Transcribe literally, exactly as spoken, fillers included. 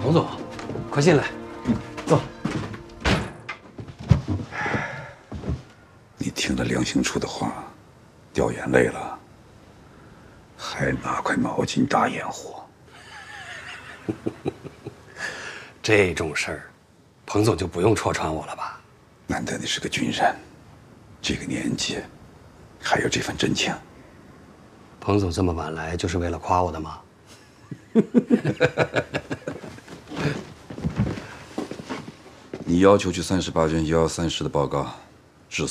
彭总，快进来，坐。 你听了梁兴初的话，掉眼泪了，还拿块毛巾打掩护。 这种事儿，彭总就不用戳穿我了吧？ 难得你是个军人，这个年纪，还有这份真情。 彭总这么晚来，就是为了夸我的吗？ 你要求去三十八军幺幺三师的报告，